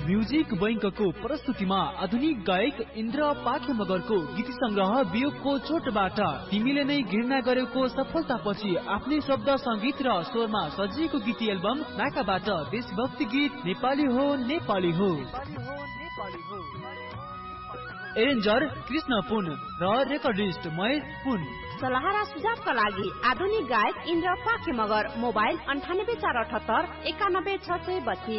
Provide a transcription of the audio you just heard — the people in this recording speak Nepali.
म्युजिक बैंकको प्रस्तुतिमा आधुनिक गायक इन्द्र पाखे मगरको गीत संग्रह वियोगको चोटबाट तिमीले नै घृणा गरेको सफलतापछि आफ्नै शब्द संगीत र स्वरमा सजिएको गीत एल्बम नाकाबाट देशभक्ति गीत नेपाली हो नेपाली हो। एरेन्जर कृष्ण पुन र रेकर्डिस्ट महेश पुन। सल्लाह र सुझावका लागि आधुनिक गायक इन्द्र पाखे मगर। मोबाइल 98 478 91 632।